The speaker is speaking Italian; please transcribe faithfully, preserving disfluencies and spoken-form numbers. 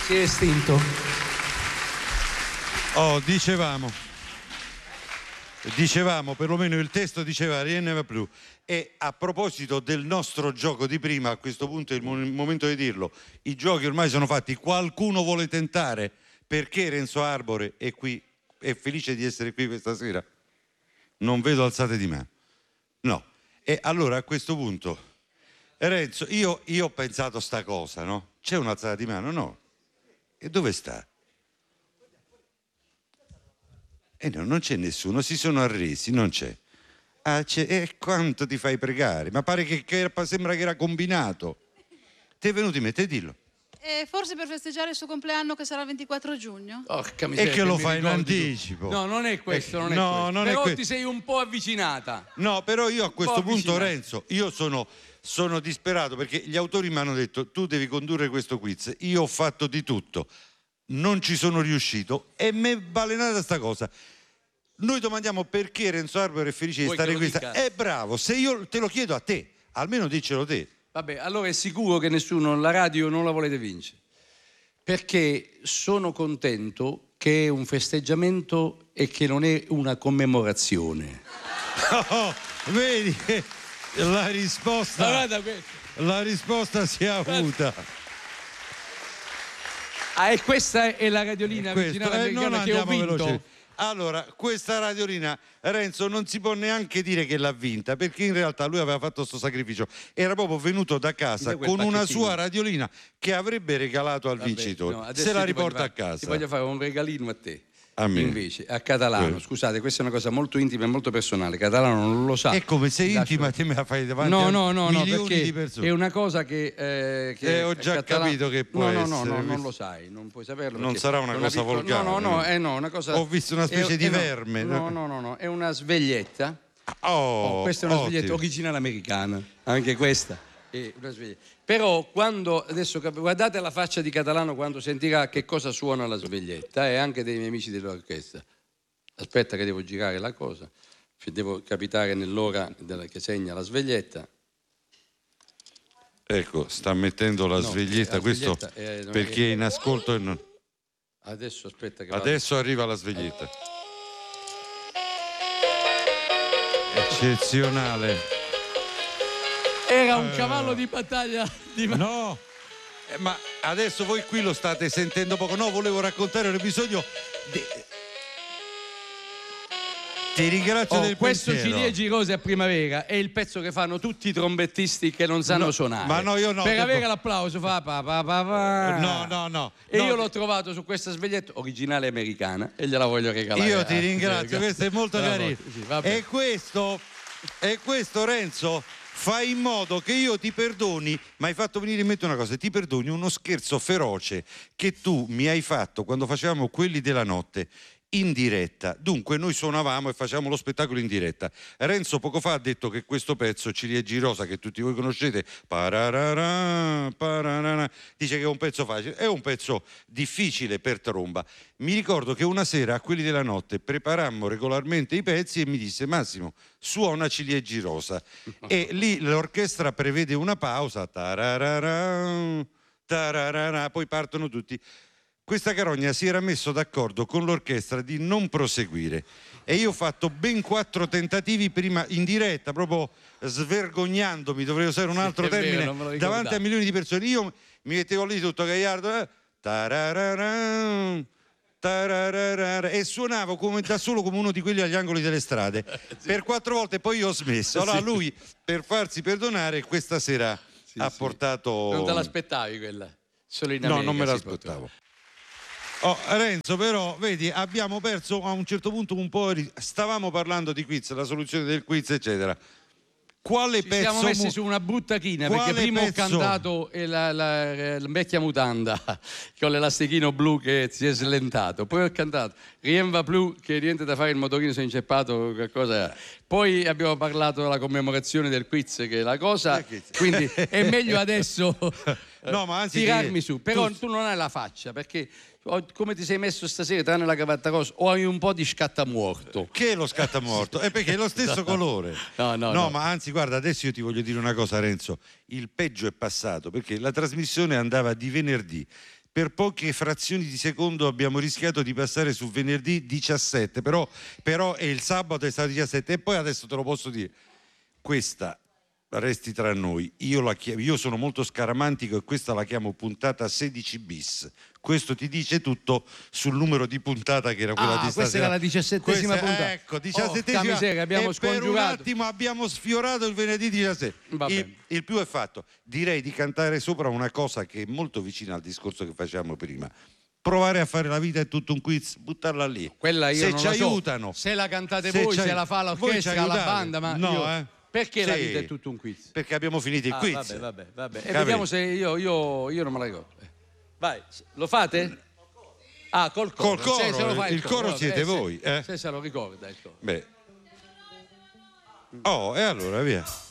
Si è estinto. Oh, dicevamo, dicevamo, perlomeno il testo diceva rien ne va plus. E a proposito del nostro gioco di prima, a questo punto è il momento di dirlo, i giochi ormai sono fatti, qualcuno vuole tentare? Perché Renzo Arbore è qui, è felice di essere qui questa sera? Non vedo alzate di mano. No. E allora a questo punto, Renzo, io, io ho pensato sta cosa, no? C'è un'alzata di mano? No. E dove sta? E no, non c'è nessuno, si sono arresi, non c'è. Ah, c'è. E quanto ti fai pregare? Ma pare che, che sembra che era combinato. Ti è venuto in mente, dillo. Eh, forse per festeggiare il suo compleanno che sarà il ventiquattro giugno. Porca miseria, E che lo mi fai in ricordi tu. anticipo. No, non è questo, non è No, questo. non è Però que- ti sei un po' avvicinata. No, però io a questo punto, avvicinata. Renzo, io sono, sono disperato perché gli autori mi hanno detto tu devi condurre questo quiz. Io ho fatto di tutto, non ci sono riuscito e mi è balenata sta cosa. Noi domandiamo perché Renzo Arbore è felice di Vuoi stare che lo qui. dica? È bravo, se io te lo chiedo a te, almeno diccelo te. Vabbè, allora è sicuro che nessuno, la radio non la volete vincere. Perché sono contento che è un festeggiamento e che non è una commemorazione. Oh, vedi, la risposta, Ma guarda questo. la risposta si è avuta. Ah, e questa è la radiolina Questo, originale eh, non americana che ho andiamo vinto. veloci. Allora, questa radiolina, Renzo, non si può neanche dire che l'ha vinta, perché in realtà lui aveva fatto questo sacrificio. Era proprio venuto da casa quel con una pacchettino. sua radiolina che avrebbe regalato al Vabbè, vincitore. no, adesso Se la ti riporta voglio a fare- casa. Ti voglio fare un regalino a te. A me. Invece, a Catalano, Eh. scusate, questa è una cosa molto intima e molto personale. Catalano non lo sa. È come sei Ti lascio- intima, te me la fai davanti No, a no, no, no, milioni perché di persone. è una cosa che, eh, che Eh, ho già Catalano- capito che può no, no, essere, no, no, non questo. lo sai, non puoi saperlo. Non perché sarà una è cosa piccola- volgare, No, no, no, no? è no, una cosa. Ho visto una specie è- di è no, verme. No, no, no, no, è una sveglietta. Oh, Oh, questa è una ottimo. sveglietta originale americana, anche questa. È una sveglietta. Però quando adesso cap- guardate la faccia di Catalano quando sentirà che cosa suona la sveglietta e anche dei miei amici dell'orchestra. Aspetta che devo girare la cosa, devo capitare nell'ora della- che segna la sveglietta. Ecco, sta mettendo la No, sveglietta, la questo sveglietta è- non è- per chi è in ascolto e non... Adesso aspetta che vado. Adesso arriva la sveglietta. Eccezionale. Era un cavallo di battaglia di No, eh, ma adesso voi qui lo state sentendo poco. No, volevo raccontare un episodio. di- Ti ringrazio Oh, del questo pensiero. Ciliegi Rose a primavera è il pezzo che fanno tutti i trombettisti che non sanno No, suonare. ma no, io no, Per devo- avere l'applauso fa pa pa pa pa. No, no, no. E No, io ti- l'ho trovato su questa sveglietta originale americana e gliela voglio regalare. Io ti Ah, ringrazio, sì, questo è molto bravo, carino. sì, vabbè. E questo, e questo Renzo fa in modo che io ti perdoni, ma hai fatto venire in mente una cosa, ti perdoni uno scherzo feroce che tu mi hai fatto quando facevamo Quelli della notte in diretta. Dunque noi suonavamo e facciamo lo spettacolo in diretta. Renzo poco fa ha detto che questo pezzo Ciliegi Rosa, che tutti voi conoscete, pararara, pararara, dice che è un pezzo facile, è un pezzo difficile per tromba. Mi ricordo che una sera a Quelli della notte preparammo regolarmente i pezzi e mi disse Massimo suona Ciliegi Rosa e lì l'orchestra prevede una pausa, tararara, tararara, poi partono tutti. Questa carogna si era messo d'accordo con l'orchestra di non proseguire e io ho fatto ben quattro tentativi prima in diretta, proprio svergognandomi, dovrei usare un altro è vero, termine, non me lo davanti ricordavo. a milioni di persone. Io mi mettevo lì tutto gagliardo, eh, tararara, tararara, e suonavo come, da solo come uno di quelli agli angoli delle strade per quattro volte e poi io ho smesso. Allora Sì. lui, per farsi perdonare, questa sera Sì, ha sì. portato... Non te l'aspettavi quella? Solo in No, America non me si l'aspettavo. Oh, Renzo, però, vedi, abbiamo perso a un certo punto un po'. ri- Stavamo parlando di quiz, la soluzione del quiz, eccetera. Quale Ci pezzo? siamo messi mu- su una buttachina Quale perché prima pezzo? ho cantato eh, la, la- la vecchia mutanda con l'elastichino blu che si è slentato, poi ho cantato Rien va plus, che niente da fare, il motorino si è inceppato, qualcosa. Poi abbiamo parlato della commemorazione del quiz, che è la cosa, Del quiz. quindi è meglio adesso No, ma anzi tirarmi che- su, però tu- tu non hai la faccia perché ho- come ti sei messo stasera tranne la cravatta rosa o hai un po' di scattamuorto. Che è lo scattamorto? È perché è lo stesso colore. No, no, no. ma anzi, guarda, adesso io ti voglio dire una cosa, Renzo. Il peggio è passato perché la trasmissione andava di venerdì. per poche frazioni di secondo abbiamo rischiato di passare su venerdì diciassette, però, però è il sabato è stato diciassette e poi adesso te lo posso dire, questa resti tra noi, io, la chiamo, io sono molto scaramantico e questa la chiamo puntata sedici bis. Questo ti dice tutto sul numero di puntata che era quella Ah, di stasera. questa era la diciassettesima Questa- puntata. Ecco, diciassettesima. Porca miseria, abbiamo e per un scongiurato. attimo abbiamo sfiorato il venerdì diciassette. Va Il, bene. il più è fatto. Direi di cantare sopra una cosa che è molto vicina al discorso che facciamo prima. Provare a fare la vita è tutto un quiz, buttarla lì. Quella io se non ci la so. aiutano. Se la cantate Se voi, ci se ai- la fa voi ci l'orchestra, la aiutate? banda, ma No, io- eh. Perché la Sì. vita è tutto un quiz? Perché abbiamo finito il Ah, quiz. vabbè, vabbè, vabbè. E Capito? vediamo se io, io, io non me la ricordo. Vai, lo fate? Ah, col coro. Col coro, Sì, se lo fa il coro vabbè, siete sì. voi, eh? Se se lo ricorda il coro. Beh. Oh, e allora via.